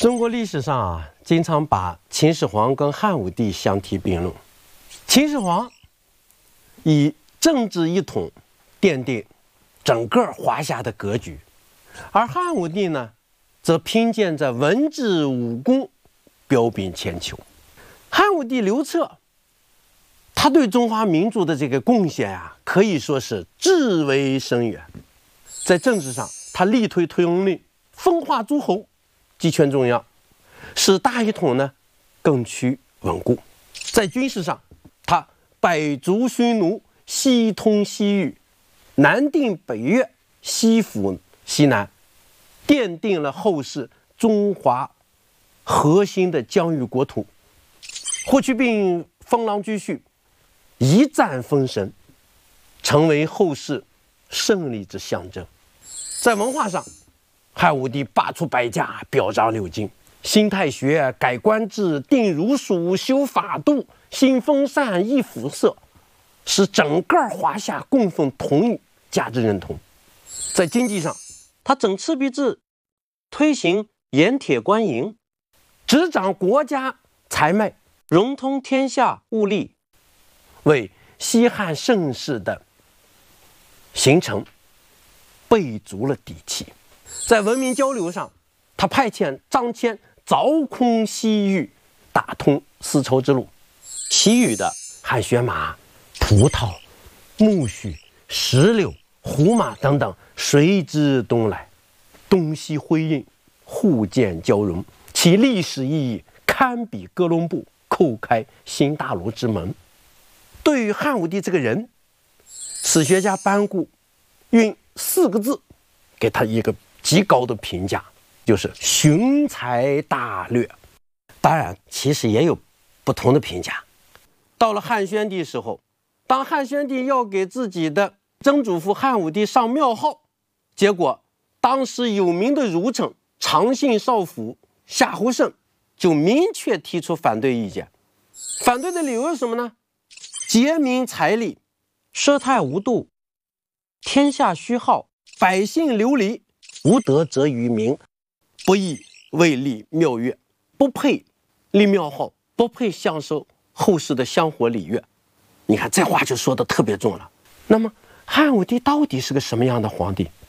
中国历史上经常把秦始皇跟汉武帝相提并论。秦始皇以政治一统奠定整个华夏的格局，而汉武帝呢，则拼见着文治武功，彪炳千秋。汉武帝刘彻，他对中华民族的这个贡献可以说是至为深远。在政治上，他力推推恩令，分化诸侯，集权中央，使大一统呢更趋稳固。在军事上，他百足匈奴，西通西域，南定北越，西抚西南，奠定了后世中华核心的疆域国土。霍去病封狼居胥，一战封神，成为后世胜利之象征。在文化上，汉武帝罢黜百家，表彰六经，兴太学，改官制，定儒术，修法度，兴风善，抑腐色，使整个华夏供奉同一价值认同。在经济上，他整赤壁制，推行盐铁官营，执掌国家财脉，融通天下物力，为西汉盛世的形成备足了底气。在文明交流上，他派遣张骞凿空西域，打通丝绸之路。其余的汉宣马、葡萄、苜蓿、石榴、胡马等等随之东来，东西辉映，互鉴交融，其历史意义堪比哥伦布叩开新大陆之门。对于汉武帝这个人，史学家班固用4个字给他一个极高的评价，就是雄才大略。当然其实也有不同的评价。到了汉宣帝时候，当汉宣帝要给自己的曾祖父汉武帝上庙号，结果当时有名的儒臣长信少府夏侯胜就明确提出反对意见。反对的理由是什么呢？劫民财力，奢泰无度，天下虚耗，百姓流离，无德则于民，不义为立庙乐，不配立庙号，不配享受后世的香火礼乐。你看这话就说的特别重了。那么汉武帝到底是个什么样的皇帝？